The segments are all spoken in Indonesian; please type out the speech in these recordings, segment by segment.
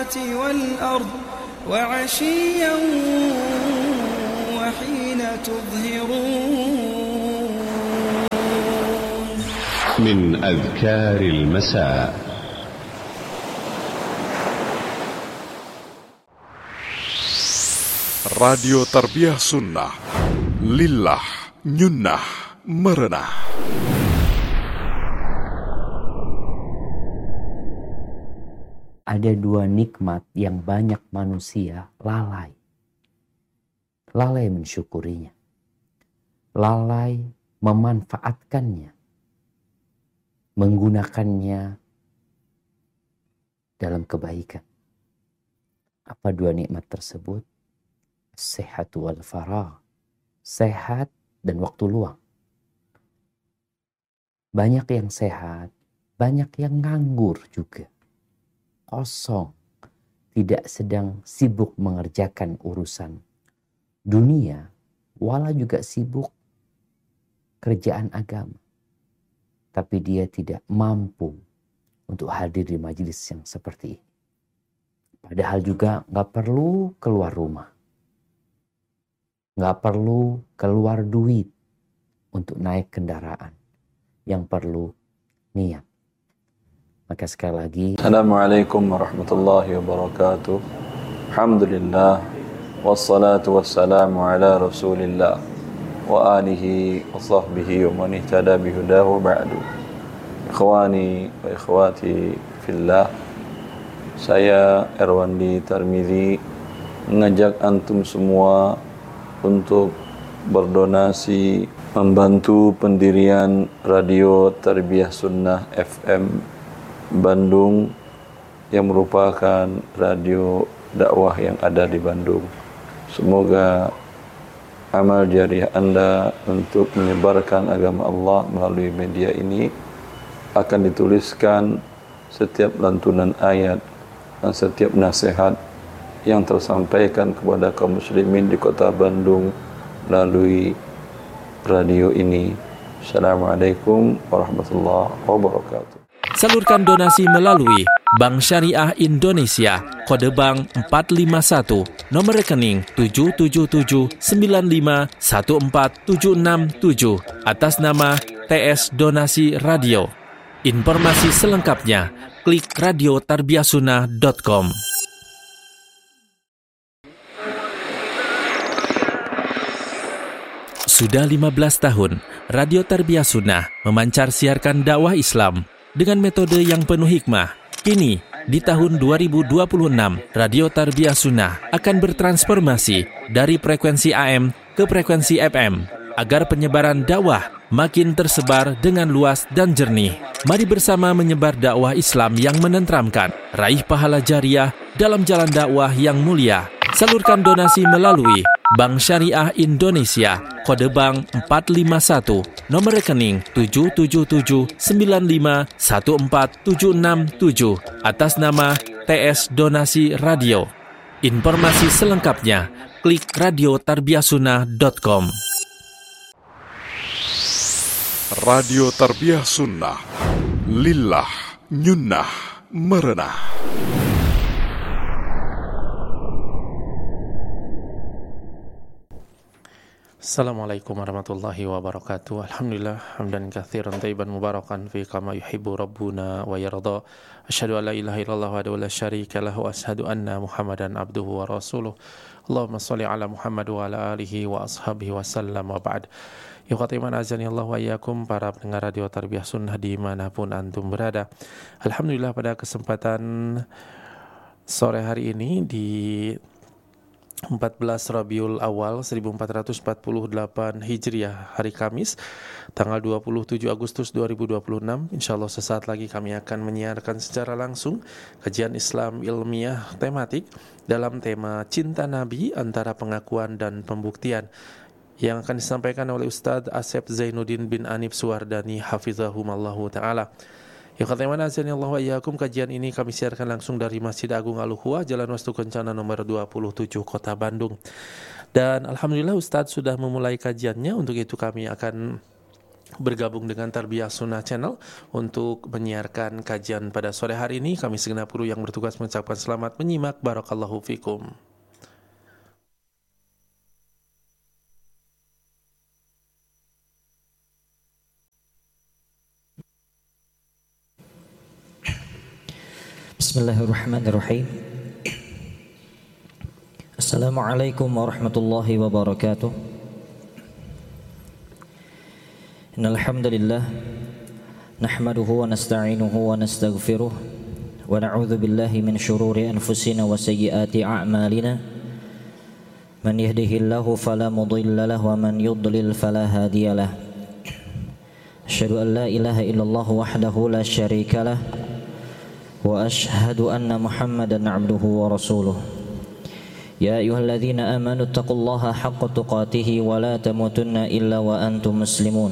السماوات والأرض وعشيا وحين تظهرون. من أذكار المساء. Radio Tarbiyah Sunnah, Lillah, Nyunnah, Merenah. Ada dua nikmat yang banyak manusia lalai. Lalai mensyukurinya. Lalai memanfaatkannya. Menggunakannya dalam kebaikan. Apa dua nikmat tersebut? Sehat wal faragh. Sehat dan waktu luang. Banyak yang sehat, banyak yang nganggur juga. Kosong, tidak sedang sibuk mengerjakan urusan dunia, wala juga sibuk kerjaan agama. Tapi dia tidak mampu untuk hadir di majelis yang seperti ini. Padahal juga gak perlu keluar rumah. Gak perlu keluar duit untuk naik kendaraan. Yang perlu niat. Maka sekali lagi, Assalamualaikum warahmatullahi wabarakatuh. Alhamdulillah wassalatu wassalamu ala Rasulillah wa alihi wa sahbihi wa man ihtada bihudahu ba'du. Ikhwani wa ikhwati fillah. Saya Erwandi Tarmizi mengajak antum semua untuk berdonasi membantu pendirian Radio Tarbiyah Sunnah FM Bandung yang merupakan radio dakwah yang ada di Bandung. Semoga amal jariah Anda untuk menyebarkan agama Allah melalui media ini akan dituliskan setiap lantunan ayat dan setiap nasihat yang tersampaikan kepada kaum muslimin di kota Bandung melalui radio ini. Assalamualaikum warahmatullahi wabarakatuh. Salurkan donasi melalui Bank Syariah Indonesia, kode bank 451, nomor rekening 777951477 atas nama TS Donasi Radio. Informasi selengkapnya klik radiotarbiyahsunnah.com. Sudah 15 tahun, Radio Tarbiyah Sunnah memancar siarkan dakwah Islam dengan metode yang penuh hikmah. Kini, di tahun 2026, Radio Tarbiyah Sunnah akan bertransformasi dari frekuensi AM ke frekuensi FM agar penyebaran dakwah makin tersebar dengan luas dan jernih. Mari bersama menyebar dakwah Islam yang menenteramkan, raih pahala jariah dalam jalan dakwah yang mulia. Salurkan donasi melalui Bank Syariah Indonesia, kode bank 451, nomor rekening 777951477 atas nama TS Donasi Radio. Informasi selengkapnya klik radiotarbiyahsunnah.com. Radio Tarbiyah Sunnah, Lillah, Nyunnah, Merenah. Assalamualaikum warahmatullahi wabarakatuh. Alhamdulillah hamdan katsiran thayyiban mubarakan fi kama yuhibbu rabbuna wa yarda. Asyhadu an la ilaha illallah wahdahu la syarika lahu wa asyhadu anna Muhammadan abduhu wa rasuluh. Allahumma shalli ala Muhammad wa ala alihi wa ashabihi wa sallam wa ba'd. Ikhwati iman azani Allah wa iyyakum, para pendengar Radio Tarbiyah Sunnah dimanapun antum berada. Alhamdulillah pada kesempatan sore hari ini di 14 Rabiul Awal 1448 Hijriah, hari Kamis, tanggal 27 Agustus 2026. Insyaallah sesaat lagi kami akan menyiarkan secara langsung kajian Islam ilmiah tematik dalam tema Cinta Nabi Antara Pengakuan dan Pembuktian, yang akan disampaikan oleh Ustadz Asep Zainuddin bin Anif Suwardani hafizahumallahu ta'ala. Ya khatimana azani Allah wa iyyakum, kajian ini kami siarkan langsung dari Masjid Agung Al-Ukhuwah, Jalan Wastu Kencana nomor 27, Kota Bandung. Dan alhamdulillah Ustadz sudah memulai kajiannya. Untuk itu kami akan bergabung dengan Tarbiyah Sunnah Channel untuk menyiarkan kajian pada sore hari ini. Kami segenap kru yang bertugas mengucapkan selamat menyimak. Barakallahu fikum. Bismillahirrahmanirrahim. Assalamualaikum warahmatullahi wabarakatuh. Innal hamdalillah nahmaduhu wa nasta'inuhu wa nastaghfiruh wa na'udzu billahi min shururi anfusina wa sayyiati a'malina. Man yahdihillahu fala mudilla lahu wa man yudlil fala hadiyalah. Asyhadu an la ilaha illallah wahdahu la syarika lah wa ashhadu anna Muhammadan 'abduhu wa rasuluh. Ya ayyuhalladzina amanu taqullaha haqqa tuqatih wa la tamutunna illa wa antum muslimun.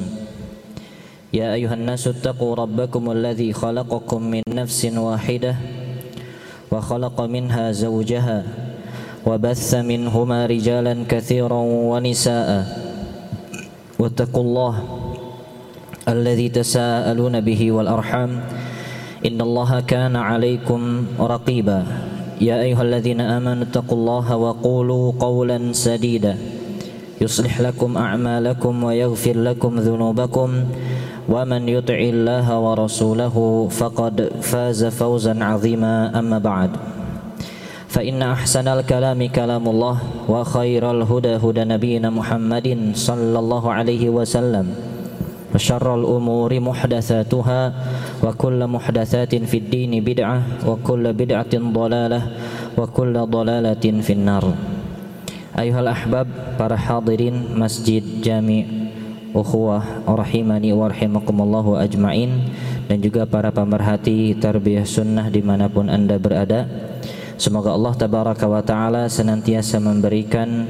Ya ayyuhan nasu taqu rabbakum alladzi khalaqakum min nafsin wahidah wa khalaqa minha zawjaha wa batha minhuma rijalan katsiran wa nisaa'a. Wattaqullaha alladzi tasaaluna bihi wal arham. Innallaha kana 'alaikum raqiba. Ya ayyuhalladzina amanu taqullaha wa qulu qawlan sadida yuslih lakum a'malakum wa yaghfir lakum dhunubakum wa man yuti'illaha wa rasulahu faqad faza fawzan 'azima. Amma ba'd. Fa inna ahsanal kalami kalamullah wa khairal huda huda nabiyyina Muhammadin sallallahu alaihi wasallam. Wa syarrul umuri muhdatsatuha wa kullu muhdatsatin fid dini bid'ah wa kullu bid'atin dhalalah wa kullu dhalalatin finnar. Ayuhal ahbab, para hadirin Masjid Jami' Ukhuwah rahimani wa rahimakumullahu ajmain, dan juga para pemerhati Tarbiyah Sunnah dimanapun anda berada. Semoga Allah tabaraka wa ta'ala senantiasa memberikan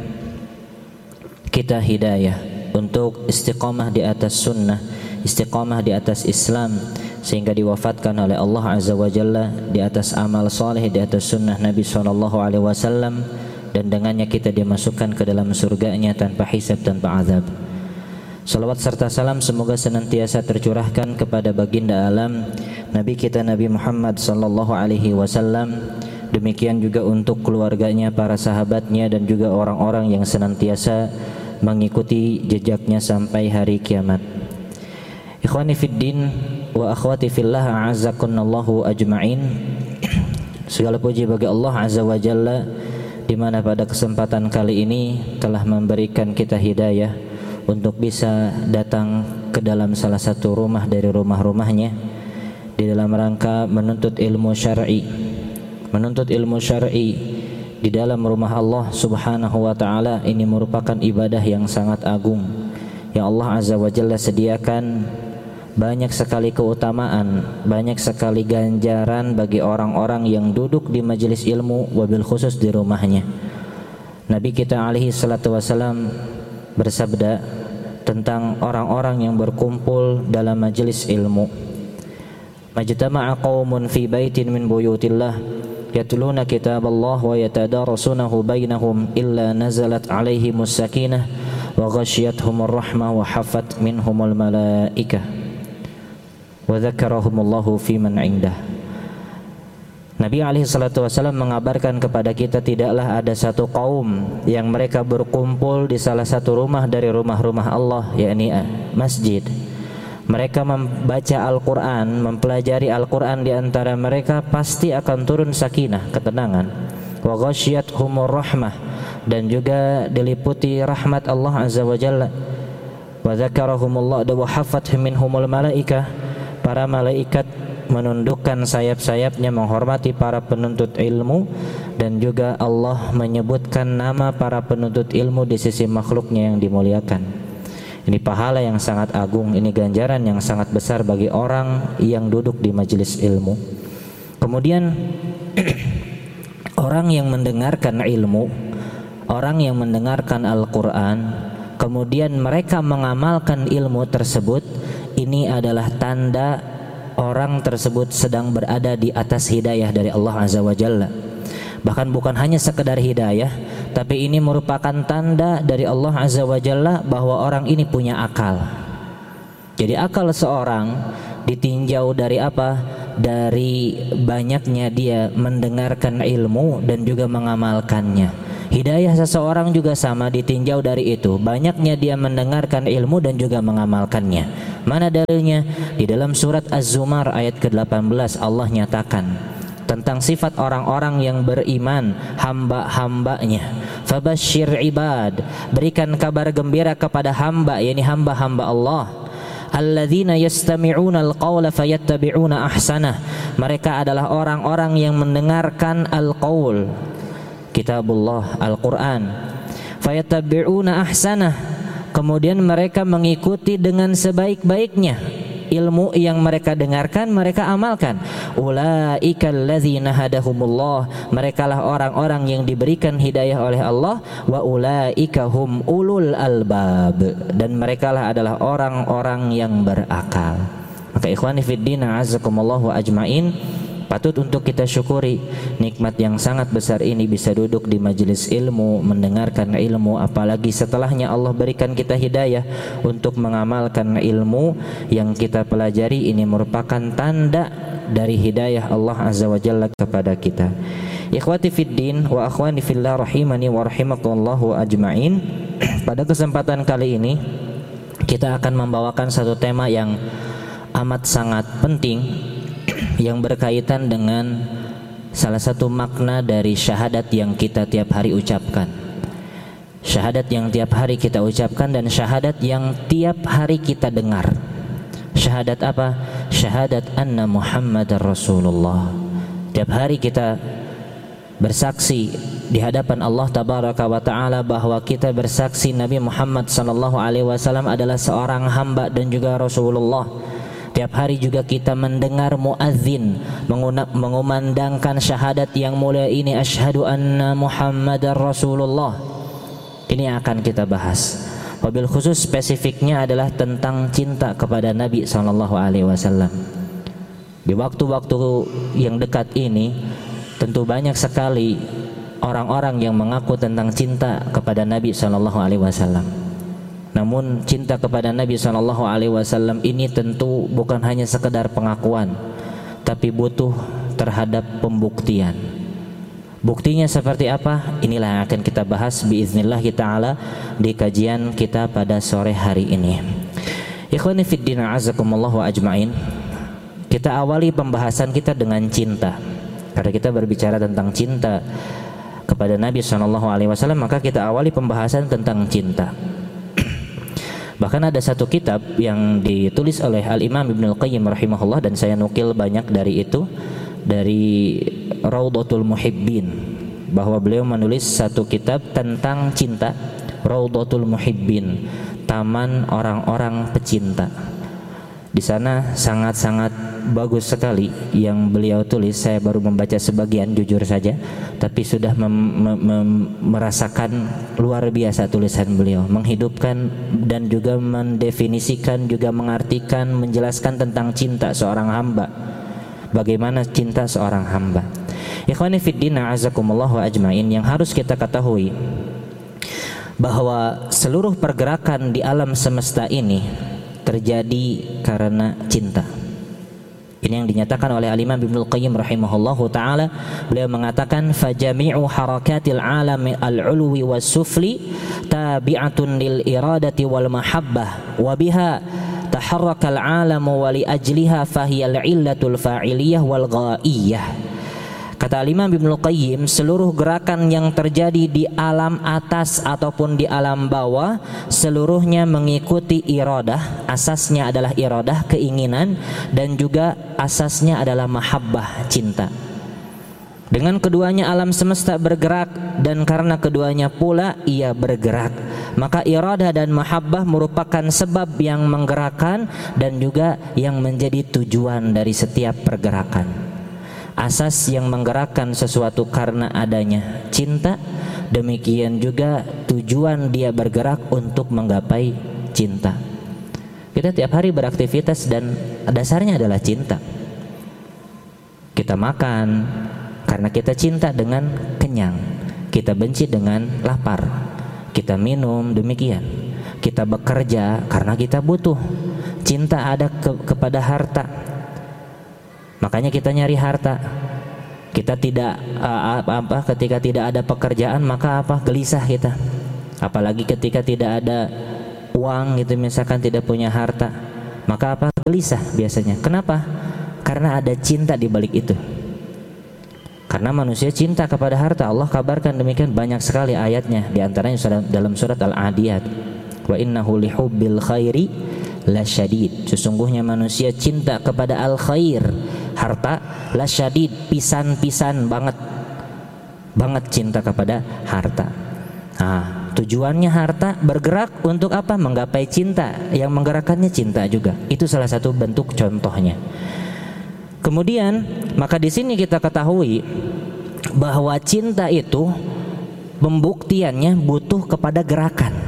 kita hidayah untuk istiqamah di atas sunnah, istiqamah di atas Islam, sehingga diwafatkan oleh Allah Azza wa Jalla di atas amal soleh, di atas sunnah Nabi SAW, dan dengannya kita dimasukkan ke dalam surganya tanpa hisab, tanpa azab. Salawat serta salam semoga senantiasa tercurahkan kepada baginda alam Nabi kita Nabi Muhammad SAW. Demikian juga untuk keluarganya, para sahabatnya, dan juga orang-orang yang senantiasa mengikuti jejaknya sampai hari kiamat. Ikhwani fiddin wa akhwati fillah, a'azzakunallahu ajma'in. Segala puji bagi Allah Azza wa Jalla, di mana pada kesempatan kali ini telah memberikan kita hidayah untuk bisa datang ke dalam salah satu rumah dari rumah-rumahnya di dalam rangka menuntut ilmu syar'i. Menuntut ilmu syar'i di dalam rumah Allah Subhanahu wa ta'ala ini merupakan ibadah yang sangat agung yang Allah Azza wa Jalla sediakan banyak sekali keutamaan, banyak sekali ganjaran bagi orang-orang yang duduk di majelis ilmu, wabil khusus di rumahnya. Nabi kita alaihi salatu wasalam bersabda tentang orang-orang yang berkumpul dalam majelis ilmu. Majtama'a qaumun fi baitin min buyutillah yatluna kitaballah wa yatadarasunahu bainahum illa nazalat alaihimus sakinah wa ghasyiyatuhumur rahmah wa hafat minhumul malaikah wa dzakarahumullahu fi man indah. Nabi alaihi salatu wasallam mengabarkan kepada kita tidaklah ada satu kaum yang mereka berkumpul di salah satu rumah dari rumah-rumah Allah, yakni masjid. Mereka membaca Al-Quran, mempelajari Al-Quran, di antara mereka pasti akan turun sakinah, ketenangan. Wa ghasyiyatuhumur rahmah, dan juga diliputi rahmat Allah Azza wa Jalla. Wa dzakarahumullah wa hafat minhumul malaikah, para malaikat menundukkan sayap-sayapnya menghormati para penuntut ilmu, dan juga Allah menyebutkan nama para penuntut ilmu di sisi makhluknya yang dimuliakan. Ini pahala yang sangat agung, ini ganjaran yang sangat besar bagi orang yang duduk di majelis ilmu. Kemudian orang yang mendengarkan ilmu, orang yang mendengarkan Al-Quran, kemudian mereka mengamalkan ilmu tersebut, ini adalah tanda orang tersebut sedang berada di atas hidayah dari Allah Azza wa Jalla. Bahkan bukan hanya sekedar hidayah, tapi ini merupakan tanda dari Allah Azza wa Jalla bahwa orang ini punya akal. Jadi akal seorang ditinjau dari apa? Dari banyaknya dia mendengarkan ilmu dan juga mengamalkannya. Hidayah seseorang juga sama, ditinjau dari itu, banyaknya dia mendengarkan ilmu dan juga mengamalkannya. Mana dalilnya? Di dalam surat Az-Zumar ayat ke-18 Allah nyatakan tentang sifat orang-orang yang beriman, hamba-hambanya. Fabashshir ibad, berikan kabar gembira kepada hamba, yakni hamba-hamba Allah. Alladzina yastami'una al-qawla fayattabi'una ahsanah. Mereka adalah orang-orang yang mendengarkan al-qaul, kitabullah, Al-Quran. Fayattabi'una ahsanah, kemudian mereka mengikuti dengan sebaik-baiknya ilmu yang mereka dengarkan, mereka amalkan. Ulaika alladzina hadahumullah, merekalah orang-orang yang diberikan hidayah oleh Allah. Wa ulaika hum ulul albab, dan merekalah adalah orang-orang yang berakal. Maka ikhwani fiddin a'azzakumullah wa ajmain, patut untuk kita syukuri nikmat yang sangat besar ini, bisa duduk di majelis ilmu, mendengarkan ilmu, apalagi setelahnya Allah berikan kita hidayah untuk mengamalkan ilmu yang kita pelajari. Ini merupakan tanda dari hidayah Allah Azza wa Jalla kepada kita. Ikhwati fiddin wa akhwani fillah rahimani wa rahimakumullahu ajmain. Pada kesempatan kali ini kita akan membawakan satu tema yang amat sangat penting, yang berkaitan dengan salah satu makna dari syahadat yang kita tiap hari ucapkan. Syahadat yang tiap hari kita ucapkan dan syahadat yang tiap hari kita dengar. Syahadat apa? Syahadat anna Muhammadar Rasulullah. Tiap hari kita bersaksi di hadapan Allah tabaraka wa taala bahwa kita bersaksi Nabi Muhammad sallallahu alaihi wasallam adalah seorang hamba dan juga Rasulullah. Tiap hari juga kita mendengar muadzin mengumandangkan syahadat yang mulia ini, asyhadu anna Muhammadar Rasulullah. Ini akan kita bahas. Wabil khusus spesifiknya adalah tentang cinta kepada Nabi SAW. Di waktu-waktu yang dekat ini tentu banyak sekali orang-orang yang mengaku tentang cinta kepada Nabi SAW. Namun cinta kepada Nabi SAW ini tentu bukan hanya sekedar pengakuan, tapi butuh terhadap pembuktian. Buktinya seperti apa? Inilah yang akan kita bahas biiznillah ta'ala di kajian kita pada sore hari ini. Ikhwani fiddin a'azakumullah wa ajmain. Kita awali pembahasan kita dengan cinta. Karena kita berbicara tentang cinta kepada Nabi SAW, maka kita awali pembahasan tentang cinta. Bahkan ada satu kitab yang ditulis oleh Al-Imam Ibnul Qayyim rahimahullah, dan saya nukil banyak dari itu, dari Raudhatul Muhibbin, bahwa beliau menulis satu kitab tentang cinta, Raudhatul Muhibbin, taman orang-orang pecinta. Di sana sangat-sangat bagus sekali yang beliau tulis. Saya baru membaca sebagian, jujur saja, tapi sudah merasakan luar biasa tulisan beliau, menghidupkan dan juga mendefinisikan, juga mengartikan, menjelaskan tentang cinta seorang hamba. Bagaimana cinta seorang hamba. Ikhwani fiddin a'azakumullah wa ajmain, yang harus kita ketahui bahwa seluruh pergerakan di alam semesta ini terjadi karena cinta. Ini yang dinyatakan oleh Al-Imam Ibnul Qayyim rahimahullahu ta'ala. Beliau mengatakan fajami'u harakatil alami al-ulwi was-sufli tabi'atun lil iradati wal mahabbah wa biha taharrakal alamu wa li ajliha fahiyal illatul fa'iliyah wal ghaiyah. Kata Imam Ibnul Qayyim, seluruh gerakan yang terjadi di alam atas ataupun di alam bawah seluruhnya mengikuti iradah. Asasnya adalah iradah, keinginan, dan juga asasnya adalah mahabbah, cinta. Dengan keduanya alam semesta bergerak, dan karena keduanya pula ia bergerak, maka iradah dan mahabbah merupakan sebab yang menggerakkan dan juga yang menjadi tujuan dari setiap pergerakan. Asas yang menggerakkan sesuatu karena adanya cinta, demikian juga tujuan dia bergerak untuk menggapai cinta. Kita tiap hari beraktivitas dan dasarnya adalah cinta. Kita makan karena kita cinta dengan kenyang, kita benci dengan lapar. Kita minum demikian. Kita bekerja karena kita butuh. Cinta ada kepada harta. Makanya kita nyari harta. Kita tidak ketika tidak ada pekerjaan maka gelisah kita. Apalagi ketika tidak ada uang gitu, misalkan tidak punya harta, maka gelisah biasanya. Kenapa? Karena ada cinta di balik itu. Karena manusia cinta kepada harta. Allah kabarkan demikian, banyak sekali ayatnya. Di antaranya dalam surat Al-Adiyat, wa innahu lihubbil khairi lasyadid. Sesungguhnya manusia cinta kepada al-khair, harta, lasyadid, pisan banget cinta kepada harta. Nah, tujuannya harta bergerak untuk apa? Menggapai cinta. Yang menggerakkannya cinta juga. Itu salah satu bentuk contohnya. Kemudian maka di sini kita ketahui bahwa cinta itu pembuktiannya butuh kepada gerakan.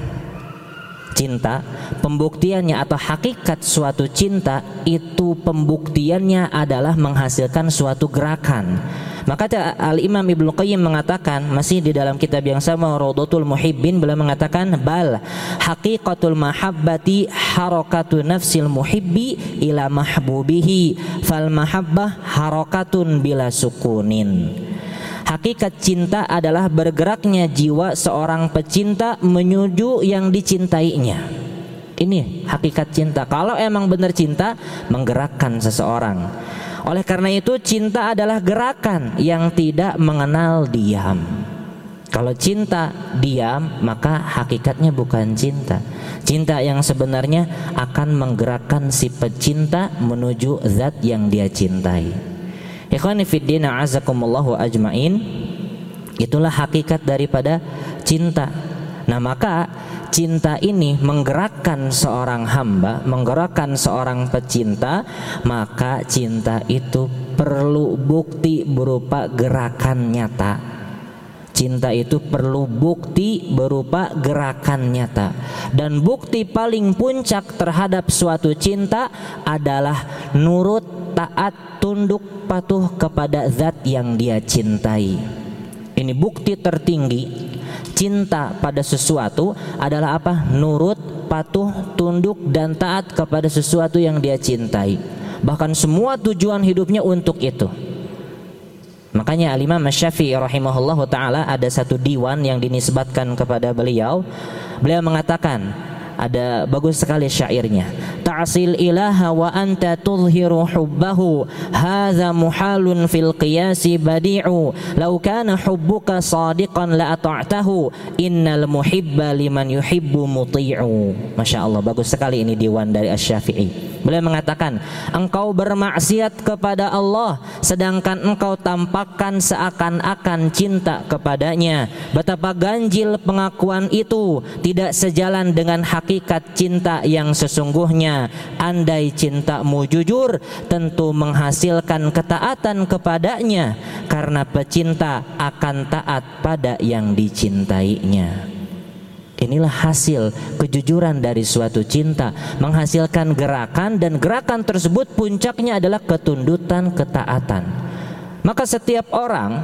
Cinta, pembuktiannya atau hakikat suatu cinta itu pembuktiannya adalah menghasilkan suatu gerakan. Maka Al-Imam Ibnu Qayyim mengatakan, masih di dalam kitab yang sama Rawdatul Muhibbin, beliau mengatakan bal haqiqatul mahabbati harakatu nafsil muhibbi ila mahbubihi fal mahabbah harakatun bila sukunin. Hakikat cinta adalah bergeraknya jiwa seorang pecinta menuju yang dicintainya. Ini hakikat cinta. Kalau emang benar cinta, menggerakkan seseorang. Oleh karena itu cinta adalah gerakan yang tidak mengenal diam. Kalau cinta diam, maka hakikatnya bukan cinta. Cinta yang sebenarnya akan menggerakkan si pecinta menuju zat yang dia cintai. Ikhwani fiddin a'azakumullahu ajmain. Itulah hakikat daripada cinta. Nah, maka cinta ini menggerakkan seorang hamba, menggerakkan seorang pecinta. Maka cinta itu perlu bukti berupa gerakan nyata. Cinta itu perlu bukti berupa gerakan nyata. Dan bukti paling puncak terhadap suatu cinta adalah nurut, taat, tunduk, patuh kepada zat yang dia cintai. Ini bukti tertinggi cinta pada sesuatu adalah apa? Nurut, patuh, tunduk, dan taat kepada sesuatu yang dia cintai. Bahkan semua tujuan hidupnya untuk itu. Makanya Al-Imam Asy-Syafi'i rahimahullahu ta'ala ada satu diwan yang dinisbatkan kepada beliau. Beliau mengatakan, ada bagus sekali syairnya, ta'sil ilaha wa anta tudhiru hubbahu hadza muhalun fil qiyasi badi'u law kana hubbuka sadiqan la ata'tahu innal muhibba liman yuhibbu muti'u. Masya Allah, bagus sekali ini diwan dari Asy-Syafi'i. Beliau mengatakan, engkau bermaksiat kepada Allah sedangkan engkau tampakkan seakan-akan cinta kepadanya. Betapa ganjil pengakuan itu, tidak sejalan dengan hakikat cinta yang sesungguhnya. Andai cintamu jujur, tentu menghasilkan ketaatan kepadanya, karena pecinta akan taat pada yang dicintainya. Inilah hasil kejujuran dari suatu cinta, menghasilkan gerakan, dan gerakan tersebut puncaknya adalah ketundutan, ketaatan. Maka setiap orang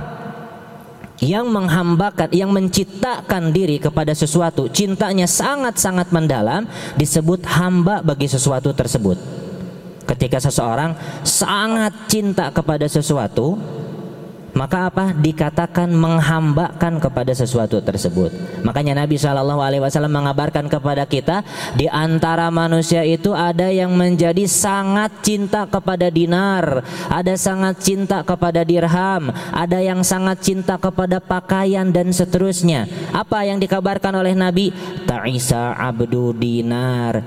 yang menghambakan, yang menciptakan diri kepada sesuatu, cintanya sangat-sangat mendalam, disebut hamba bagi sesuatu tersebut. Ketika seseorang sangat cinta kepada sesuatu, maka apa? Dikatakan menghambakan kepada sesuatu tersebut. Makanya Nabi SAW mengabarkan kepada kita, di antara manusia itu ada yang menjadi sangat cinta kepada dinar, ada sangat cinta kepada dirham, ada yang sangat cinta kepada pakaian, dan seterusnya. Apa yang dikabarkan oleh Nabi? Ta'isa abdu dinar,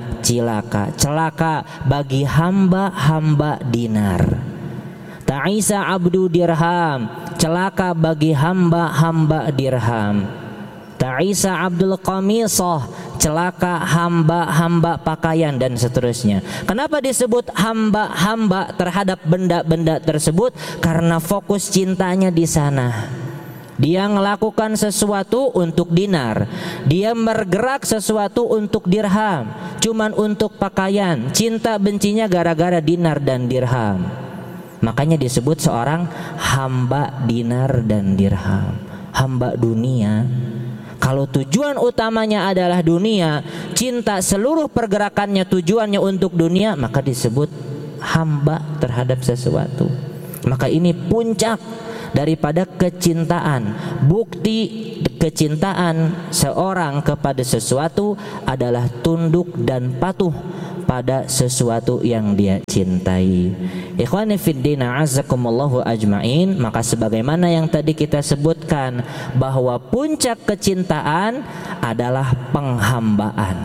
celaka bagi hamba-hamba dinar. Ta'isa abdu dirham, celaka bagi hamba-hamba dirham. Ta'isa abdul qamisah, celaka hamba-hamba pakaian, dan seterusnya. Kenapa disebut hamba-hamba terhadap benda-benda tersebut? Karena fokus cintanya di sana. Dia melakukan sesuatu untuk dinar, dia bergerak sesuatu untuk dirham, cuman untuk pakaian. Cinta bencinya gara-gara dinar dan dirham. Makanya disebut seorang hamba dinar dan dirham, hamba dunia. Kalau tujuan utamanya adalah dunia, cinta seluruh pergerakannya tujuannya untuk dunia, maka disebut hamba terhadap sesuatu. Maka ini puncak daripada kecintaan. Bukti kecintaan seorang kepada sesuatu adalah tunduk dan patuh pada sesuatu yang dia cintai. Ikhwani fiddin, a'azzakumullahu ajma'in. Maka sebagaimana yang tadi kita sebutkan, bahwa puncak kecintaan adalah penghambaan.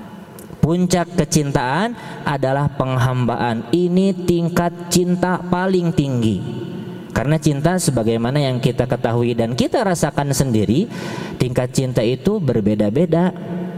Puncak kecintaan adalah penghambaan. Ini tingkat cinta paling tinggi. Karena cinta sebagaimana yang kita ketahui dan kita rasakan sendiri, tingkat cinta itu berbeda-beda.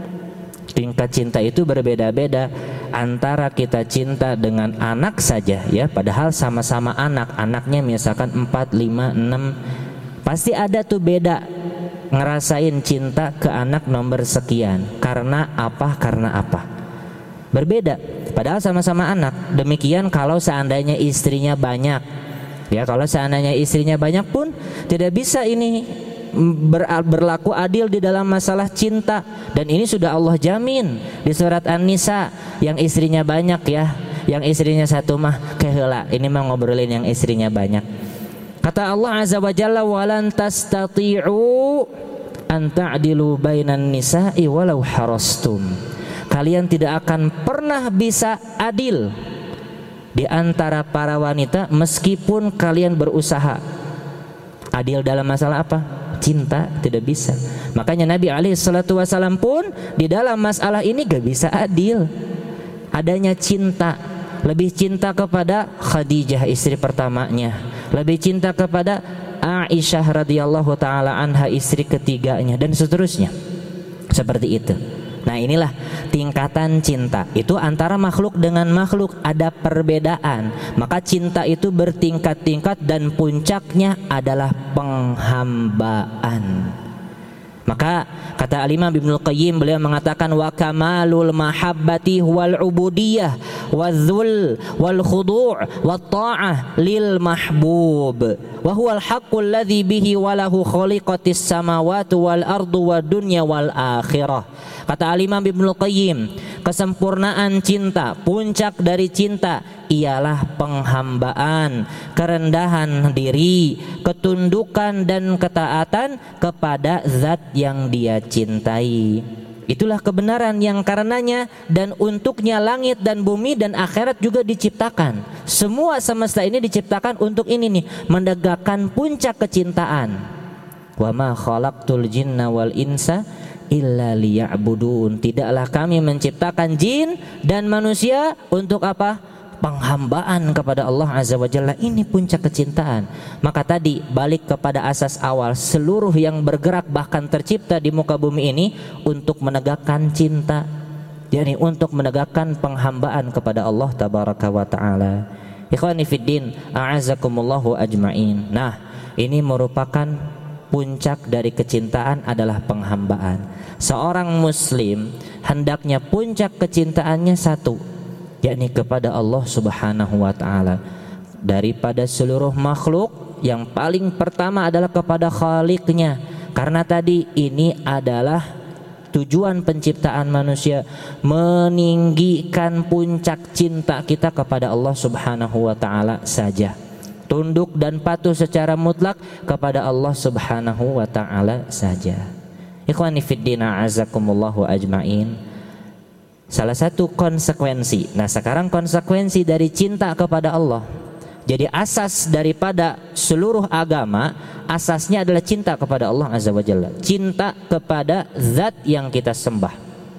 Tingkat cinta itu berbeda-beda. Antara kita cinta dengan anak saja ya, padahal sama-sama anak, anaknya misalkan 4, 5, 6, pasti ada tuh beda ngerasain cinta ke anak nomor sekian. Karena apa? Karena apa? Berbeda, padahal sama-sama anak. Demikian kalau seandainya istrinya banyak. Ya, kalau seandainya istrinya banyak pun tidak bisa ini berlaku adil di dalam masalah cinta. Dan ini sudah Allah jamin di surat An-Nisa. Yang istrinya banyak ya, yang istrinya satu mah keheula. Ini mah ngobrolin yang istrinya banyak. Kata Allah Azza wa Jalla, walan tastati'u an ta'dilu bainan nisa'i walau harastum. Kalian tidak akan pernah bisa adil di antara para wanita meskipun kalian berusaha. Adil dalam masalah apa? Cinta, tidak bisa. Makanya Nabi SAW pun di dalam masalah ini gak bisa adil. Adanya cinta, lebih cinta kepada Khadijah istri pertamanya, lebih cinta kepada Aisyah radhiyallahu taala anha istri ketiganya, dan seterusnya. Seperti itu. Nah, inilah tingkatan cinta. Itu antara makhluk dengan makhluk ada perbedaan. Maka cinta itu bertingkat-tingkat dan puncaknya adalah penghambaan. Maka kata Al-Imam Ibnul Qayyim, beliau mengatakan wa kamalul mahabbati wal ubudiyah wadzul wal khudu' wat ta'ah lil mahbub wa huwal haqqul ladzi bihi walahu khaliqatis samawati wal ardu wad dunya wal akhirah. Kata Al-Imam Ibnul Qayyim, kesempurnaan cinta, puncak dari cinta ialah penghambaan, kerendahan diri, ketundukan dan ketaatan kepada zat yang dia cintai. Itulah kebenaran yang karenanya dan untuknya langit dan bumi dan akhirat juga diciptakan. Semua semesta ini diciptakan untuk ini nih, menegakkan puncak kecintaan. Wa ma khalaqtul jinna wal insa illa liya'budun. Tidaklah kami menciptakan jin dan manusia untuk apa? Penghambaan kepada Allah Azza wa Jalla. Ini puncak kecintaan. Maka tadi balik kepada asas awal, seluruh yang bergerak bahkan tercipta di muka bumi ini untuk menegakkan cinta, yakni untuk menegakkan penghambaan kepada Allah tabaraka wa taala. Ikhwani fiddin, a'azzakumullahu ajma'in. Nah, ini merupakan puncak dari kecintaan adalah penghambaan. Seorang muslim hendaknya puncak kecintaannya satu, yakni kepada Allah Subhanahu wa taala. Daripada seluruh makhluk, yang paling pertama adalah kepada Khaliqnya. Karena tadi ini adalah tujuan penciptaan manusia, meninggikan puncak cinta kita kepada Allah Subhanahu wa taala saja. Tunduk dan patuh secara mutlak kepada Allah Subhanahu wa taala saja. Ikhwani fiddin, a'azzakumullahu ajma'in. Salah satu konsekuensi. Nah, sekarang konsekuensi dari cinta kepada Allah. Jadi asas daripada seluruh agama, asasnya adalah cinta kepada Allah Azza wa Jalla. Cinta kepada zat yang kita sembah.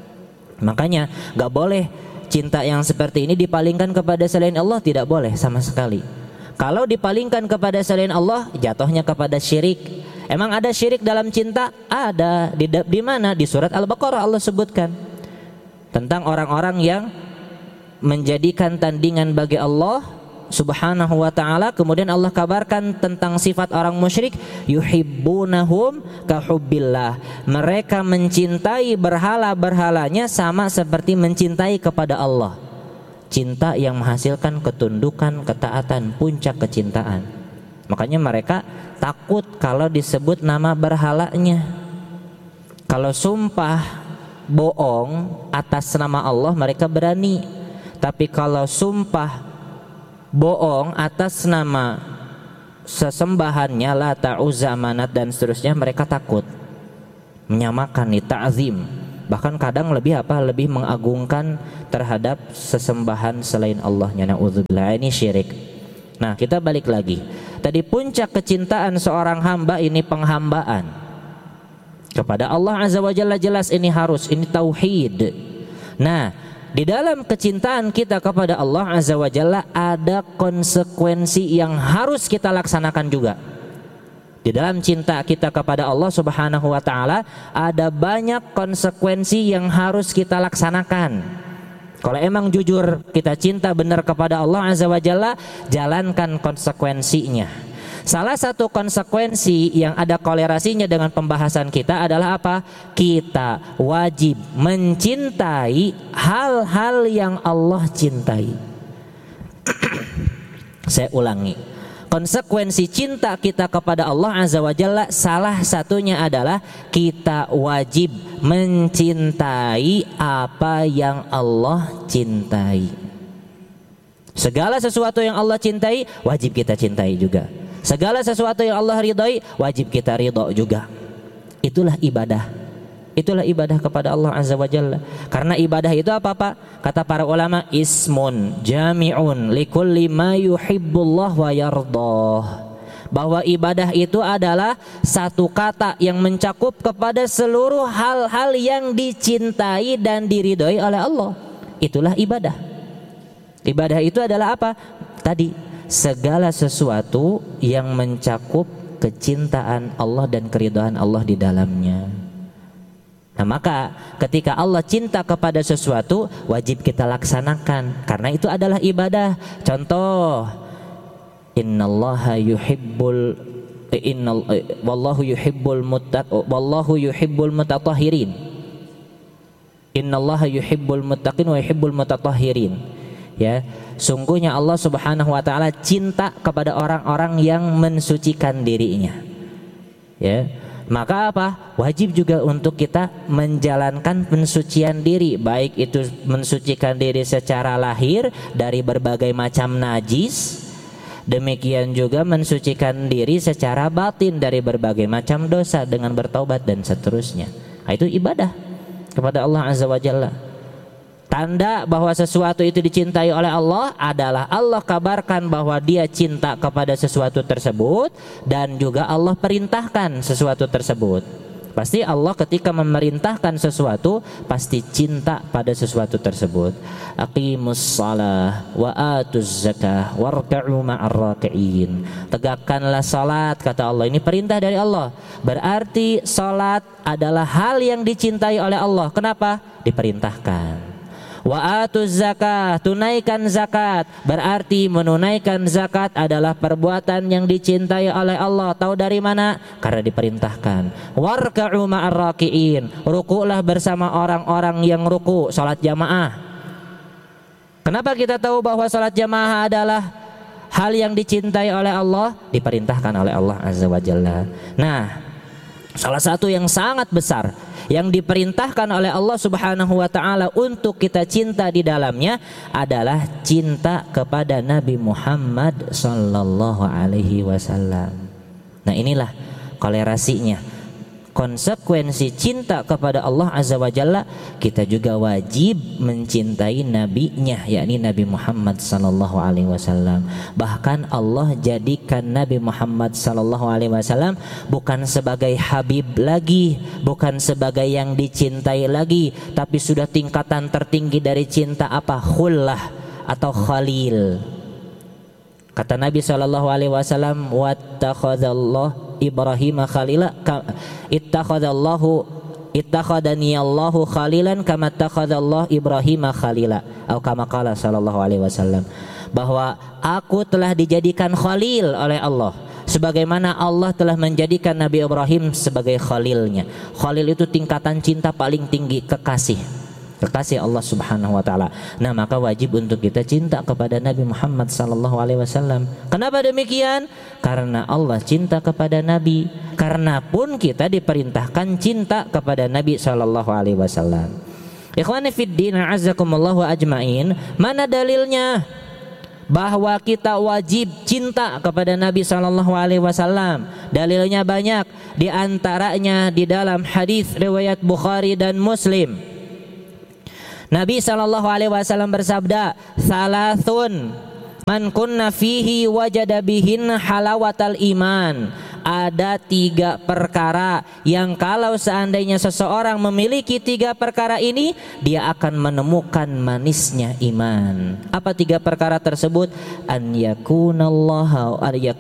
Makanya gak boleh cinta yang seperti ini dipalingkan kepada selain Allah, tidak boleh sama sekali. Kalau dipalingkan kepada selain Allah, jatuhnya kepada syirik. Emang ada syirik dalam cinta? Ada. Di mana? Di surat Al-Baqarah Allah sebutkan tentang orang-orang yang menjadikan tandingan bagi Allah Subhanahu wa ta'ala. Kemudian Allah kabarkan tentang sifat orang musyrik, yuhibbunahum kahubbillah. Mereka mencintai berhala-berhalanya sama seperti mencintai kepada Allah. Cinta yang menghasilkan ketundukan, ketaatan, puncak kecintaan. Makanya mereka takut kalau disebut nama berhalanya. Kalau sumpah bohong atas nama Allah mereka berani. Tapi kalau sumpah bohong atas nama sesembahannya Lata, Uzza, Manat dan seterusnya, mereka takut, menyamakan nih, ta'zim. Bahkan kadang lebih mengagungkan terhadap sesembahan selain Allahnya. Na'udzubillah, ini syirik. Nah, kita balik lagi. Tadi puncak kecintaan seorang hamba ini penghambaan kepada Allah Azza wa Jalla, jelas ini harus, ini tauhid. Nah, di dalam kecintaan kita kepada Allah Azza wa Jalla ada konsekuensi yang harus kita laksanakan juga. Di dalam cinta kita kepada Allah Subhanahu wa taala ada banyak konsekuensi yang harus kita laksanakan. Kalau emang jujur kita cinta benar kepada Allah Azza wa Jalla, jalankan konsekuensinya. Salah satu konsekuensi yang ada kolerasinya dengan pembahasan kita adalah apa? Kita wajib mencintai hal-hal yang Allah cintai. Saya ulangi. Konsekuensi cinta kita kepada Allah Azza wa Jalla salah satunya adalah kita wajib mencintai apa yang Allah cintai. Segala sesuatu yang Allah cintai wajib kita cintai juga. Segala sesuatu yang Allah ridhai wajib kita ridho juga. Itulah ibadah. Itulah ibadah kepada Allah Azza wa Jalla. Karena ibadah itu apa Pak? Kata para ulama, ismun jami'un likulli ma yuhibbullah wa yardah. Bahwa ibadah itu adalah satu kata yang mencakup kepada seluruh hal-hal yang dicintai dan diridhoi oleh Allah. Itulah ibadah. Ibadah itu adalah apa? Tadi, segala sesuatu yang mencakup kecintaan Allah dan keridhaan Allah di dalamnya. Nah, maka ketika Allah cinta kepada sesuatu wajib kita laksanakan karena itu adalah ibadah. Contoh, wallahu yuhibbul mutatahhirin. Innallaha yuhibbul muttaqin wa yuhibbul mutatahhirin. Ya, sungguhnya Allah Subhanahu wa taala cinta kepada orang-orang yang mensucikan dirinya. Ya. Maka apa? Wajib juga untuk kita menjalankan pensucian diri, baik itu mensucikan diri secara lahir dari berbagai macam najis, demikian juga mensucikan diri secara batin dari berbagai macam dosa dengan bertaubat dan seterusnya. Nah, itu ibadah kepada Allah Azza wa Jalla. Tanda bahwa sesuatu itu dicintai oleh Allah adalah Allah kabarkan bahwa Dia cinta kepada sesuatu tersebut dan juga Allah perintahkan sesuatu tersebut. Pasti Allah ketika memerintahkan sesuatu pasti cinta pada sesuatu tersebut. Aqimus shalah wa atuz zakah warka'u ma'ar raki'in. Tegakkanlah salat, kata Allah. Ini perintah dari Allah. Berarti salat adalah hal yang dicintai oleh Allah. Kenapa? Diperintahkan. Wa atuz zakah, tunaikan zakat. Berarti menunaikan zakat adalah perbuatan yang dicintai oleh Allah. Tahu dari mana? Karena diperintahkan. Warka'u ma'ar raki'in, ruku'lah bersama orang-orang yang ruku', salat jamaah. Kenapa kita tahu bahwa salat jamaah adalah hal yang dicintai oleh Allah? Diperintahkan oleh Allah Azza wa Jalla. Nah, salah satu yang sangat besar yang diperintahkan oleh Allah Subhanahu wa taala untuk kita cinta di dalamnya adalah cinta kepada Nabi Muhammad sallallahu alaihi wasallam. Nah, inilah kolerasinya. Konsekuensi cinta kepada Allah Azza wa Jalla, kita juga wajib mencintai nabinya, yakni Nabi Muhammad sallallahu alaihi wasallam. Bahkan Allah jadikan Nabi Muhammad sallallahu alaihi wasallam bukan sebagai habib lagi, bukan sebagai yang dicintai lagi, tapi sudah tingkatan tertinggi dari cinta apa? Khullah atau khalil. Kata Nabi sallallahu alaihi wasallam, wattakhadallahu Ibrahim khalila, ittakhadani Allahu khalilan kama ittakhadallahu Ibrahim khalila, atau kama qala sallallahu alaihi wasallam, bahwa aku telah dijadikan khalil oleh Allah sebagaimana Allah telah menjadikan Nabi Ibrahim sebagai khalilnya. Khalil itu tingkatan cinta paling tinggi, kekasih. kekasih Allah Subhanahu wa taala. Nah, maka wajib untuk kita cinta kepada Nabi Muhammad sallallahu alaihi wasallam. Kenapa demikian? Karena Allah cinta kepada Nabi. Karena pun kita diperintahkan cinta kepada Nabi sallallahu alaihi wasallam. Ikhwani fid din, a'azzakumullah wa ajmain. Mana dalilnya bahwa kita wajib cinta kepada Nabi sallallahu alaihi wasallam? Dalilnya banyak, di antaranya di dalam hadis riwayat Bukhari dan Muslim. Nabi sallallahu alaihi wasallam bersabda, "Salasun man kunna fihi wajada bihin halawatal iman." Ada 3 perkara yang kalau seandainya seseorang memiliki 3 perkara ini, dia akan menemukan manisnya iman. Apa 3 perkara tersebut? An yakunallahu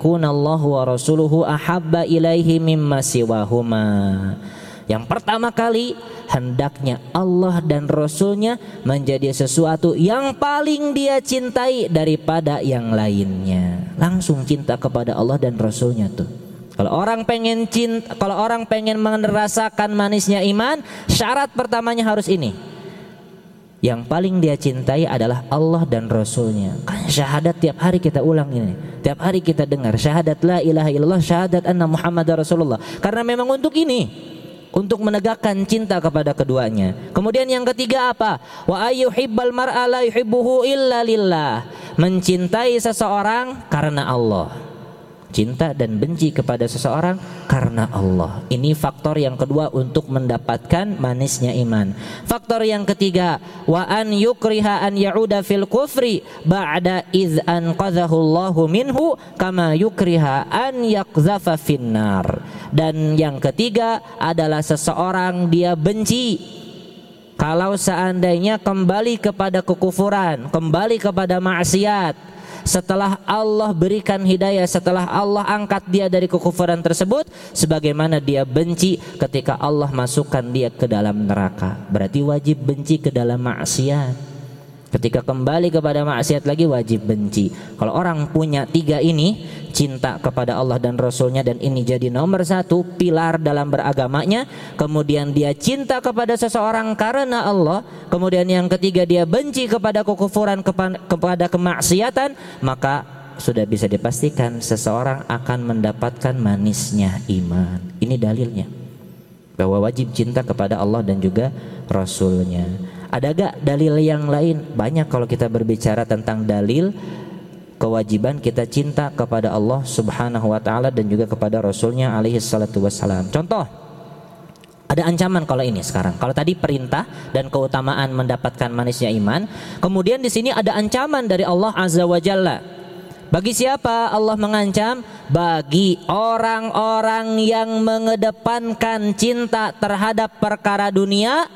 wa rasuluhu ahabba ilaihi mimma siwahuma. Yang pertama kali, hendaknya Allah dan Rasulnya menjadi sesuatu yang paling dia cintai daripada yang lainnya. Langsung cinta kepada Allah dan Rasulnya tuh. Kalau orang pengen merasakan manisnya iman, syarat pertamanya harus ini. Yang paling dia cintai adalah Allah dan Rasulnya. Kan syahadat tiap hari kita ulang ini, tiap hari kita dengar syahadat la ilaha illallah, syahadat anna Muhammadar Rasulullah. Karena memang untuk ini, untuk menegakkan cinta kepada keduanya. Kemudian yang ketiga apa? Wa ayyuhibbal mar'a la yuhibbuhu illa lillah. Mencintai seseorang karena Allah. Cinta dan benci kepada seseorang karena Allah. Ini faktor yang kedua untuk mendapatkan manisnya iman. Faktor yang ketiga, wa an yukriha an ya'uda fil kufri ba'da iz anqadhahu Allahu minhu kama yukriha an yaqdhafa finnar. Dan yang ketiga adalah seseorang dia benci kalau seandainya kembali kepada kekufuran, kembali kepada maksiat. Setelah Allah berikan hidayah, setelah Allah angkat dia dari kekufuran tersebut, sebagaimana dia benci ketika Allah masukkan dia ke dalam neraka. Berarti wajib benci ke dalam maksiat. Ketika kembali kepada maksiat lagi wajib benci. Kalau orang punya 3 ini, cinta kepada Allah dan Rasulnya, dan ini jadi nomor 1 pilar dalam beragamanya. Kemudian dia cinta kepada seseorang karena Allah. Kemudian yang ketiga dia benci kepada kekufuran, kepada kemaksiatan. Maka sudah bisa dipastikan seseorang akan mendapatkan manisnya iman. Ini dalilnya bahwa wajib cinta kepada Allah dan juga Rasulnya. Ada gak dalil yang lain? Banyak kalau kita berbicara tentang dalil kewajiban kita cinta kepada Allah Subhanahu wa ta'ala dan juga kepada Rasulnya alaihi salatu wassalam. Contoh, ada ancaman kalau ini sekarang. Kalau tadi perintah dan keutamaan mendapatkan manisnya iman, kemudian di sini ada ancaman dari Allah Azza wa Jalla. Bagi siapa Allah mengancam? Bagi orang-orang yang mengedepankan cinta terhadap perkara dunia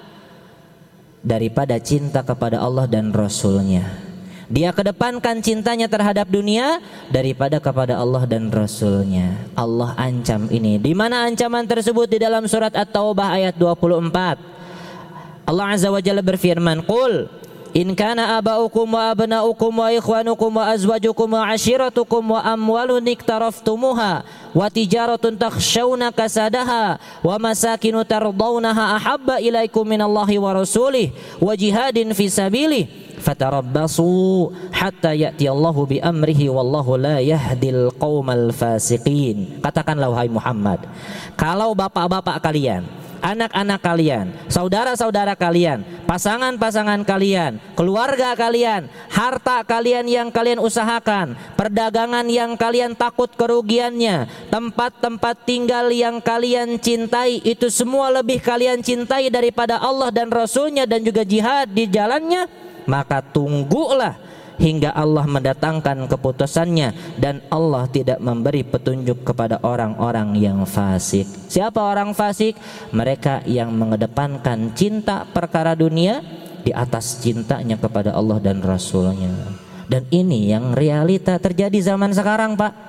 daripada cinta kepada Allah dan Rasulnya. Dia kedepankan cintanya terhadap dunia daripada kepada Allah dan Rasulnya. Allah ancam ini. Di mana ancaman tersebut? Di dalam surat At-Taubah ayat 24. Allah Azza wa Jalla berfirman, "Qul in kana aba'ukum wa abna'ukum wa ikhwanukum wa azwajukum wa ashiratukum wa amwalun iktaraftumuha wa tijaratun takhshawna kasadaha wa masakinu tardawnaha ahabba ilaikum minallahi wa rasulih wa jihadin fi sabilih fatarabbasu hatta ya'tiyallahu bi amrihi wallahu la yahdil qaumal fasiqin." Katakanlah wahai Muhammad, kalau bapak-bapak kalian, anak-anak kalian, saudara-saudara kalian, pasangan-pasangan kalian, keluarga kalian, harta kalian yang kalian usahakan, perdagangan yang kalian takut kerugiannya, tempat-tempat tinggal yang kalian cintai, itu semua lebih kalian cintai daripada Allah dan Rasulnya dan juga jihad di jalannya, maka tunggulah hingga Allah mendatangkan keputusannya dan Allah tidak memberi petunjuk kepada orang-orang yang fasik. Siapa orang fasik? Mereka yang mengedepankan cinta perkara dunia di atas cintanya kepada Allah dan Rasulnya. Dan ini yang realita terjadi zaman sekarang, Pak.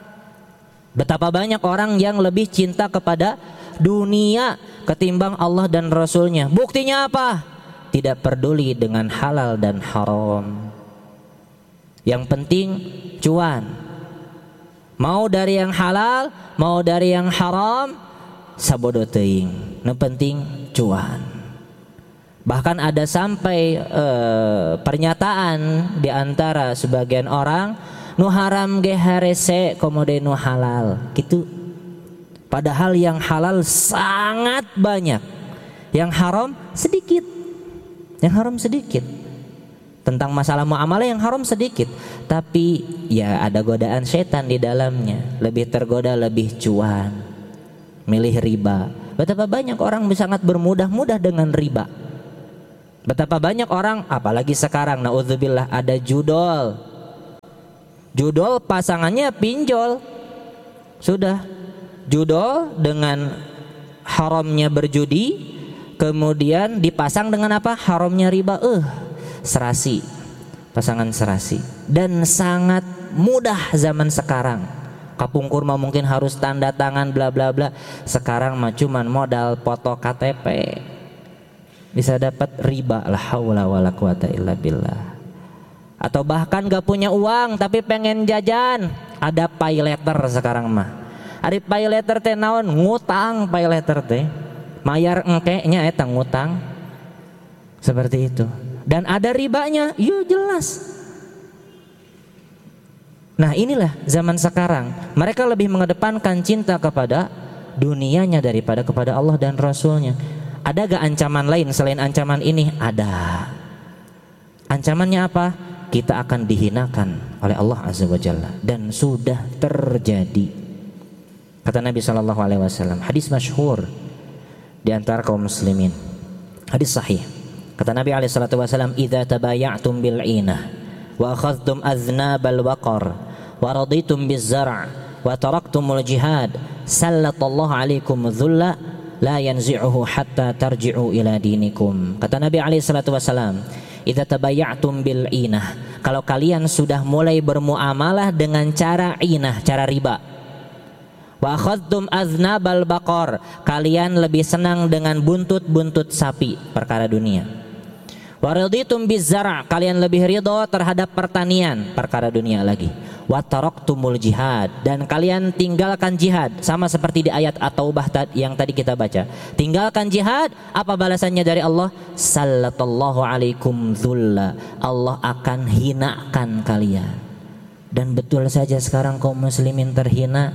Betapa banyak orang yang lebih cinta kepada dunia ketimbang Allah dan Rasulnya. Buktinya apa? Tidak peduli dengan halal dan haram. Yang penting cuan. Mau dari yang halal, mau dari yang haram, sabodo teuing. Nu penting cuan. Bahkan ada sampai pernyataan di antara sebagian orang, nu haram ge harese komode nu halal gitu. Padahal yang halal sangat banyak, yang haram sedikit. Yang haram sedikit. Tentang masalah muamalah yang haram sedikit, tapi ya ada godaan setan di dalamnya. Lebih tergoda, lebih cuan, milih riba. Betapa banyak orang sangat bermudah-mudah dengan riba. Betapa banyak orang, apalagi sekarang, naudzubillah, ada judol. Judol pasangannya pinjol. Sudah, judol dengan haramnya berjudi, kemudian dipasang dengan apa? Haramnya riba. Serasi, pasangan serasi. Dan sangat mudah zaman sekarang. Kapung kurma mungkin harus tanda tangan bla bla bla. Sekarang mah cuman modal foto KTP bisa dapat riba. La haula wala quwata illa billah. Atau bahkan gak punya uang tapi pengen jajan, ada pay letter sekarang mah. Ari pay letter teh naon? Ngutang pay letter teh. Mayar engkenya eta ngutang. Seperti itu. Dan ada ribanya, yuk jelas. Nah inilah zaman sekarang. Mereka lebih mengedepankan cinta kepada dunianya daripada kepada Allah dan Rasulnya. Ada gak ancaman lain selain ancaman ini? Ada. Ancamannya apa? Kita akan dihinakan oleh Allah Azza wa Jalla. Dan sudah terjadi. Kata Nabi SAW, hadis masyhur di antara kaum muslimin, hadis sahih. Kata Nabi SAW, idza tabaya'tum bil'inah wa akhadhtum aznabal waqar wa raditum biz-zar' wa taraktumul jihad sallallahu alaikum dhulla la yanzi'uhu hatta tarji'u ila dinikum. Kata Nabi SAW, idza tabaya'tum bil'inah, kalau kalian sudah mulai bermuamalah dengan cara inah, cara riba. Wa akhadtum aznabal baqar, kalian lebih senang dengan buntut-buntut sapi, perkara dunia. Wa raditum biz-zar', kalian lebih ridho terhadap pertanian, perkara dunia lagi. Wa taraktumul jihad, dan kalian tinggalkan jihad, sama seperti di ayat At-Taubah yang tadi kita baca. Tinggalkan jihad, apa balasannya dari Allah? Sallallahu alaikum dhulla, Allah akan hinakan kalian. Dan betul saja sekarang kaum muslimin terhina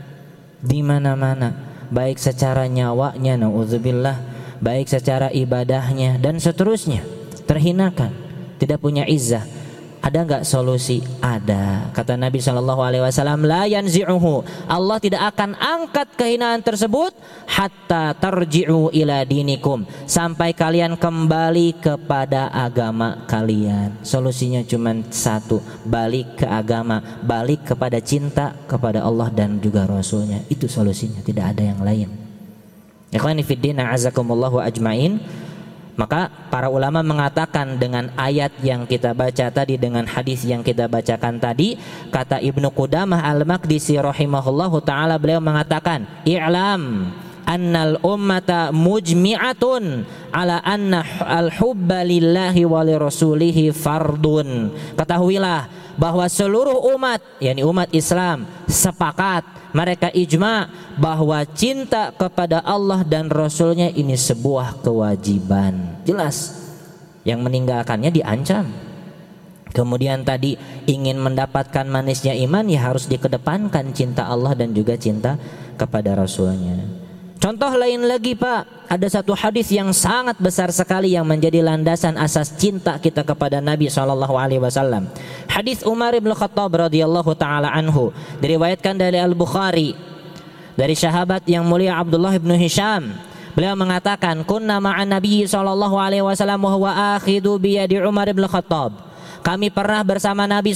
di mana-mana, baik secara nyawanya, naudzubillah, baik secara ibadahnya dan seterusnya. Terhinakan, tidak punya izzah. Ada enggak solusi? Ada. Kata Nabi SAW, la yanzi'uhu, Allah tidak akan angkat kehinaan tersebut hatta tarji'u ila dinikum, sampai kalian kembali kepada agama kalian. Solusinya cuma satu, balik ke agama, balik kepada cinta kepada Allah dan juga Rasulnya. Itu solusinya, tidak ada yang lain. Ikhwani fiddin, a'azakumullahu ajmain. Maka para ulama mengatakan dengan ayat yang kita baca tadi, dengan hadis yang kita bacakan tadi, kata Ibnu Qudamah Al-Maqdisi rahimahullahu ta'ala, beliau mengatakan, i'lam annal ummata mujmi'atun ala anna al-hubba lillahi wa li rasulihi fardun. Ketahuilah bahwa seluruh umat, yakni umat Islam, sepakat, mereka ijma bahwa cinta kepada Allah dan Rasulnya ini sebuah kewajiban. Jelas, yang meninggalkannya diancam. Kemudian tadi ingin mendapatkan manisnya iman, ya harus dikedepankan cinta Allah dan juga cinta kepada Rasulnya. Contoh lain lagi Pak, ada satu hadis yang sangat besar sekali yang menjadi landasan asas cinta kita kepada Nabi SAW. Hadis Umar bin Khattab radhiyallahu taala anhu, diriwayatkan dari Al-Bukhari dari sahabat yang mulia Abdullah bin Hisham. Beliau mengatakan, kunna ma'an Nabi SAW wa huwa akhidu bi yadi Umar bin Khattab. Kami pernah bersama Nabi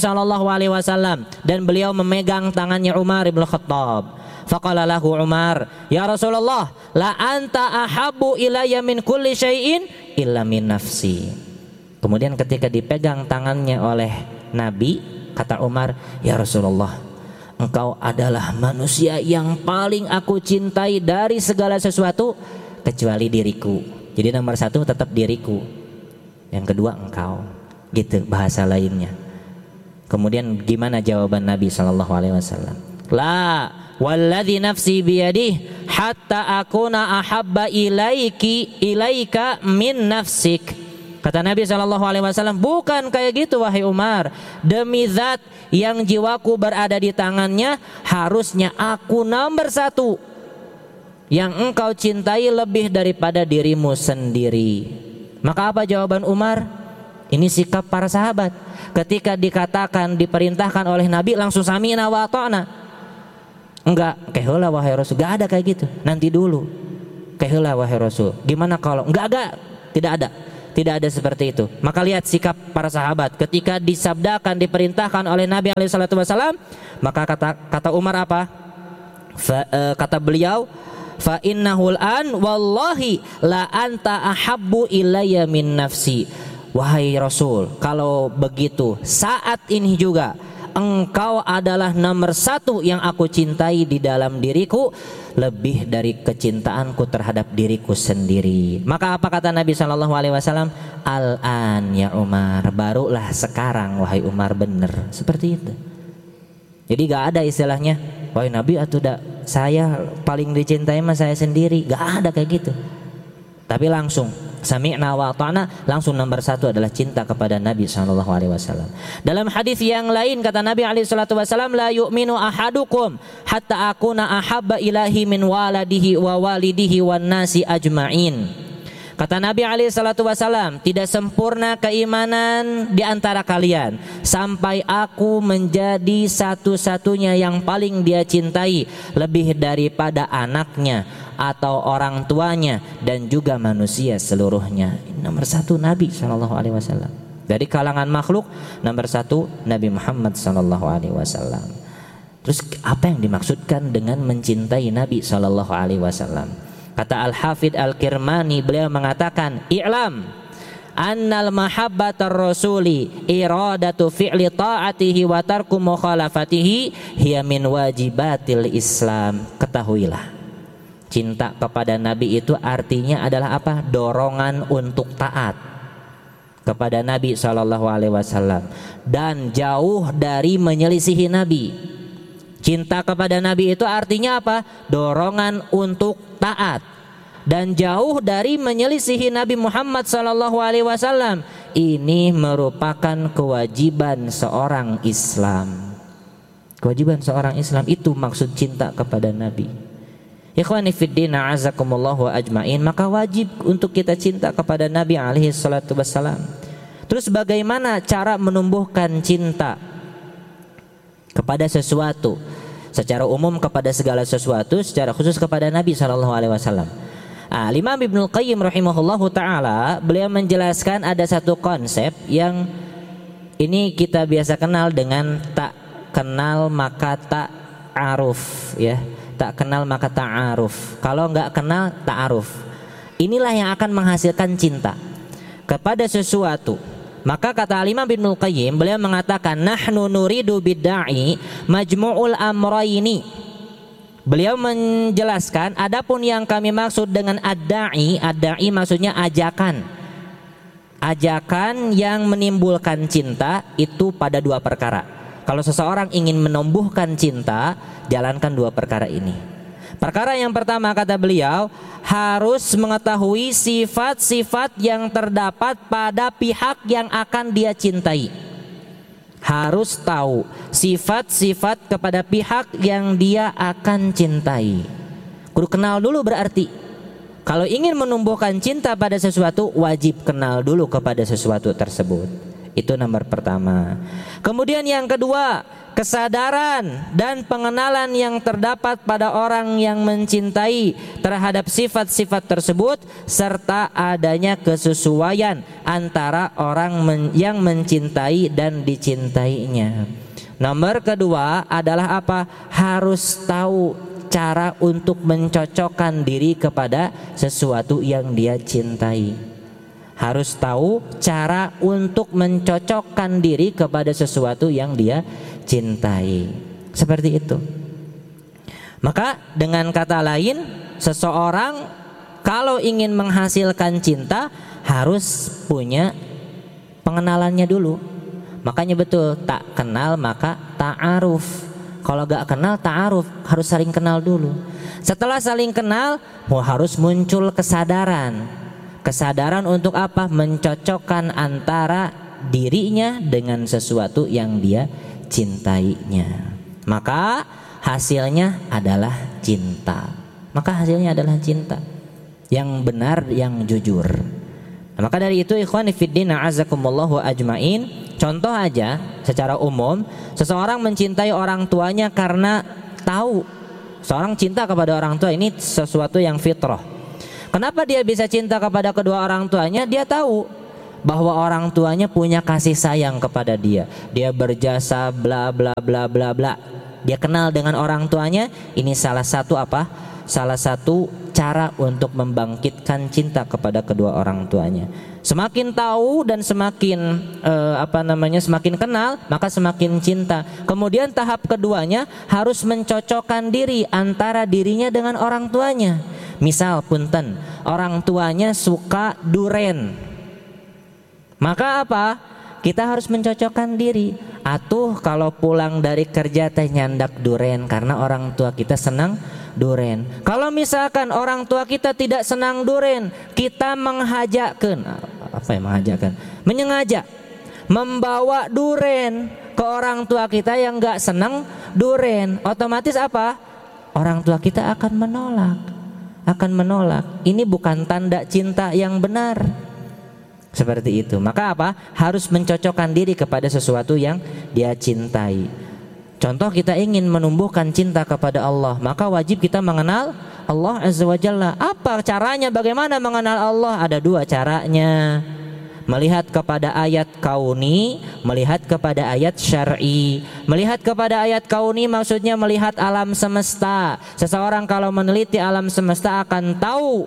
SAW dan beliau memegang tangannya Umar bin Khattab. Faqala lahu Umar, ya Rasulullah, la anta ahabbu ilayya min kulli syai'in illa min nafsi. Kemudian ketika dipegang tangannya oleh Nabi, kata Umar, ya Rasulullah, engkau adalah manusia yang paling aku cintai dari segala sesuatu kecuali diriku. Jadi nomor satu tetap diriku, yang kedua engkau. Gitu bahasa lainnya. Kemudian gimana jawaban Nabi SAW? La walladzi nafsi biyadihi hatta akuna ahabba ilaika min nafsik. Kata Nabi SAW, bukan kayak gitu wahai Umar. Demi zat yang jiwaku berada di tangannya, harusnya aku nomor satu yang engkau cintai lebih daripada dirimu sendiri. Maka apa jawaban Umar? Ini sikap para sahabat. Ketika dikatakan, diperintahkan oleh Nabi, langsung sami'na wa ata'na. Enggak, keheula wahai Rasul. Enggak ada kayak gitu. Nanti dulu. Keheula wahai Rasul. Gimana kalau? Enggak, tidak ada. Tidak ada seperti itu. Maka lihat sikap para sahabat ketika disabdakan, diperintahkan oleh Nabi SAW, maka kata Umar apa? Kata beliau, fa innahul an wallahi la anta ahabbu ilayya min nafsi. Wahai Rasul, kalau begitu saat ini juga engkau adalah nomor satu yang aku cintai di dalam diriku, lebih dari kecintaanku terhadap diriku sendiri. Maka apa kata Nabi SAW? Al-an ya Umar, barulah sekarang wahai Umar, benar. Seperti itu. Jadi gak ada istilahnya, wahai Nabi atau saya paling dicintai mah saya sendiri. Gak ada kayak gitu. Tapi langsung sami'na wa ata'na, langsung nomor satu adalah cinta kepada Nabi SAW. Dalam hadis yang lain kata Nabi SAW, la yu'minu ahadukum hatta akuna ahabba ilahi min waladihi wa walidihi wan nasi ajma'in. Kata Nabi SAW, tidak sempurna keimanan di antara kalian sampai aku menjadi satu-satunya yang paling dia cintai lebih daripada anaknya atau orang tuanya dan juga manusia seluruhnya. Nomor satu Nabi SAW. Dari kalangan makhluk, nomor satu Nabi Muhammad SAW. Terus apa yang dimaksudkan dengan mencintai Nabi SAW? Kata Al-Hafidh Al-Kirmani, beliau mengatakan, i'lam annal mahabbatar rasuli iradatu fi'li ta'atihi wa tarku mukhalafatihi hiya min wajibatil Islam. Ketahuilah, cinta kepada Nabi itu artinya adalah apa? Dorongan untuk taat kepada Nabi SAW dan jauh dari menyelisihi Nabi. Cinta kepada Nabi itu artinya apa? Dorongan untuk taat dan jauh dari menyelisihi Nabi Muhammad SAW. Ini merupakan kewajiban seorang Islam. Kewajiban seorang Islam, itu maksud cinta kepada Nabi. Ikhwani fiddin, a'azakumullah wa ajma'in. Maka wajib untuk kita cinta kepada Nabi SAW. Terus bagaimana cara menumbuhkan cinta kepada sesuatu? Secara umum kepada segala sesuatu, secara khusus kepada Nabi SAW. Imam Ibnul Qayyim rahimahullahu ta'ala, beliau menjelaskan ada satu konsep yang ini kita biasa kenal dengan tak kenal maka tak aruf, ya. Tak kenal maka ta'aruf. Kalau enggak kenal ta'aruf. Inilah yang akan menghasilkan cinta kepada sesuatu. Maka kata Imam Ibnul Qayyim, beliau mengatakan, nahnu nuridu bidda'i majmu'ul amrayni. Beliau menjelaskan, adapun yang kami maksud dengan ad-da'i maksudnya ajakan. Ajakan yang menimbulkan cinta itu pada dua perkara. Kalau seseorang ingin menumbuhkan cinta, jalankan dua perkara ini. Perkara yang pertama kata beliau, harus mengetahui sifat-sifat yang terdapat pada pihak yang akan dia cintai. Harus tahu sifat-sifat kepada pihak yang dia akan cintai. Kudu kenal dulu berarti. Kalau ingin menumbuhkan cinta pada sesuatu, wajib kenal dulu kepada sesuatu tersebut. Itu nomor pertama. Kemudian yang kedua, kesadaran dan pengenalan yang terdapat pada orang yang mencintai terhadap sifat-sifat tersebut, serta adanya kesesuaian antara orang yang mencintai dan dicintainya. Nomor kedua adalah apa? Harus tahu cara untuk mencocokkan diri kepada sesuatu yang dia cintai. Harus tahu cara untuk mencocokkan diri kepada sesuatu yang dia cintai. Seperti itu. Maka dengan kata lain, seseorang kalau ingin menghasilkan cinta harus punya pengenalannya dulu. Makanya betul, tak kenal maka ta'aruf. Kalau gak kenal ta'aruf, harus saling kenal dulu. Setelah saling kenal, harus muncul kesadaran. Kesadaran untuk apa? Mencocokkan antara dirinya dengan sesuatu yang dia cintainya. Maka hasilnya adalah cinta. Yang benar, yang jujur. Nah, maka dari itu ikhwani fiddin a'azakumullahu ajmain, contoh aja secara umum, seseorang mencintai orang tuanya karena tahu. Seorang cinta kepada orang tua ini sesuatu yang fitrah. Kenapa dia bisa cinta kepada kedua orang tuanya? Dia tahu bahwa orang tuanya punya kasih sayang kepada dia. Dia berjasa bla bla bla bla bla. Dia kenal dengan orang tuanya. Ini salah satu apa? Salah satu cara untuk membangkitkan cinta kepada kedua orang tuanya. Semakin tahu dan semakin semakin kenal, maka semakin cinta. Kemudian tahap keduanya harus mencocokkan diri antara dirinya dengan orang tuanya. Misal punten, orang tuanya suka duren. Maka apa? Kita harus mencocokkan diri. Atuh kalau pulang dari kerja teh nyandak duren karena orang tua kita senang duren. Kalau misalkan orang tua kita tidak senang duren, kita menyengaja membawa duren ke orang tua kita yang enggak senang duren, otomatis apa? Orang tua kita akan menolak. Ini bukan tanda cinta yang benar. Seperti itu. Maka apa? Harus mencocokkan diri kepada sesuatu yang dia cintai. Contoh, kita ingin menumbuhkan cinta kepada Allah, maka wajib kita mengenal Allah Azza wa Jalla. Apa caranya? Bagaimana mengenal Allah? Ada dua caranya. Melihat kepada ayat kauni, melihat kepada ayat syar'i. Melihat kepada ayat kauni maksudnya melihat alam semesta. Seseorang kalau meneliti alam semesta akan tahu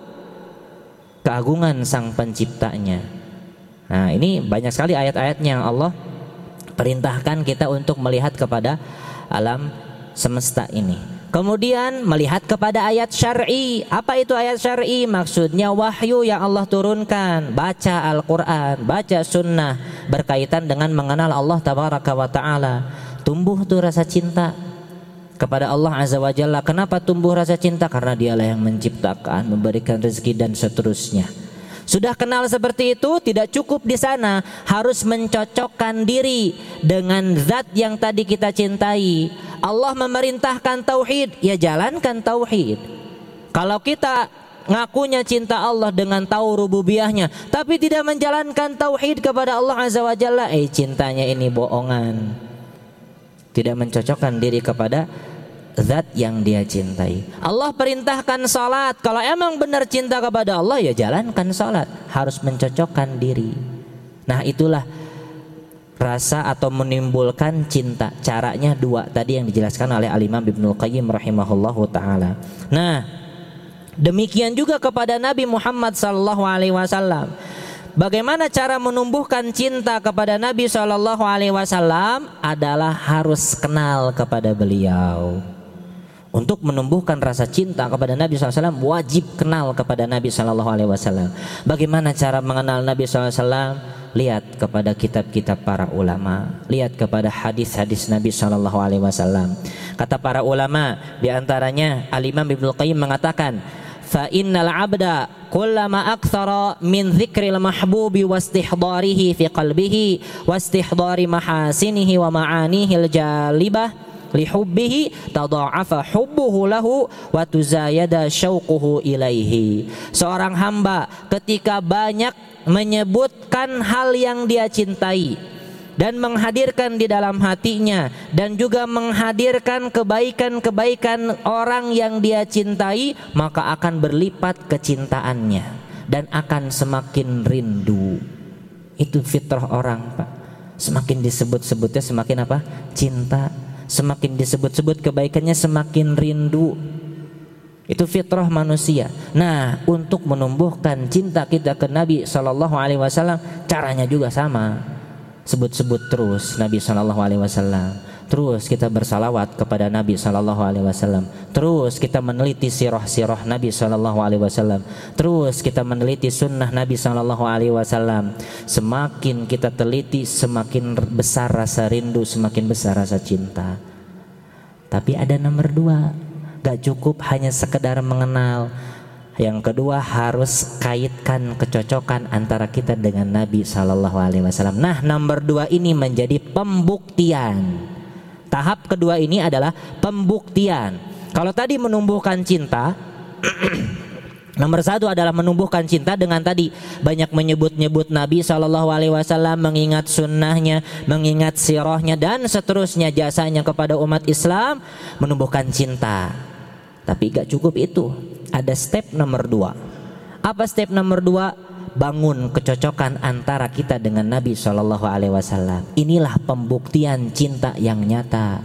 keagungan sang penciptanya. Nah, ini banyak sekali ayat-ayatnya yang Allah perintahkan kita untuk melihat kepada alam semesta ini. Kemudian melihat kepada ayat syar'i. Apa itu ayat syar'i? Maksudnya wahyu yang Allah turunkan. Baca Al-Quran, baca sunnah berkaitan dengan mengenal Allah tabaraka wa ta'ala. Tumbuh tuh rasa cinta kepada Allah Azza wa Jalla. Kenapa tumbuh rasa cinta? Karena dialah yang menciptakan, memberikan rezeki dan seterusnya. Sudah kenal seperti itu, tidak cukup di sana, harus mencocokkan diri dengan zat yang tadi kita cintai. Allah memerintahkan tauhid, ya jalankan tauhid. Kalau kita ngakunya cinta Allah dengan tahu rububiyahnya, tapi tidak menjalankan tauhid kepada Allah Azza wa Jalla, cintanya ini bohongan. Tidak mencocokkan diri kepada zat yang dia cintai. Allah perintahkan salat. Kalau emang benar cinta kepada Allah, ya jalankan salat. Harus mencocokkan diri. Nah, itulah rasa atau menimbulkan cinta. Caranya dua tadi yang dijelaskan oleh Al-Imam Ibnul Qayyim rahimahullahu ta'ala. Nah, demikian juga kepada Nabi Muhammad SAW. Bagaimana cara menumbuhkan cinta kepada Nabi SAW? Adalah harus kenal kepada beliau. Untuk menumbuhkan rasa cinta kepada Nabi SAW, wajib kenal kepada Nabi SAW. Bagaimana cara mengenal Nabi SAW? Lihat kepada kitab-kitab para ulama, lihat kepada hadis-hadis Nabi SAW. Kata para ulama, diantaranya Al-Imam Ibnul Qayyim mengatakan, fa innal abda kullama aktsara min dzikril mahbubi wastihdarihi fi qalbihi wastihdari mahasinihi wa ma'anihil jalibah lihubbihi tadha'afa hubbuhu lahu wa tuzayada syauquhu ilaihi. Seorang hamba ketika banyak menyebutkan hal yang dia cintai dan menghadirkan di dalam hatinya, dan juga menghadirkan kebaikan-kebaikan orang yang dia cintai, maka akan berlipat kecintaannya dan akan semakin rindu. Itu fitrah orang, Pak. Semakin disebut-sebutnya semakin apa? Cinta. Semakin disebut-sebut kebaikannya semakin rindu. Itu fitrah manusia. Nah, untuk menumbuhkan cinta kita ke Nabi SAW, caranya juga sama. Sebut-sebut terus Nabi SAW. Terus kita bersalawat kepada Nabi SAW. Terus kita meneliti sirah-sirah Nabi SAW. Terus kita meneliti sunnah Nabi SAW. Semakin kita teliti, semakin besar rasa rindu, semakin besar rasa cinta. Tapi ada nomor 2, gak cukup hanya sekedar mengenal. Yang kedua harus kaitkan kecocokan antara kita dengan Nabi SAW. Nah, nomor 2 ini menjadi pembuktian. Tahap kedua ini adalah pembuktian. Kalau tadi menumbuhkan cinta, nomor 1 adalah menumbuhkan cinta dengan tadi banyak menyebut-nyebut Nabi SAW, mengingat sunnahnya, mengingat sirahnya dan seterusnya, jasanya kepada umat Islam, menumbuhkan cinta. Tapi gak cukup itu, ada step nomor 2. Apa step nomor 2? Bangun kecocokan antara kita dengan Nabi SAW. Inilah pembuktian cinta yang nyata.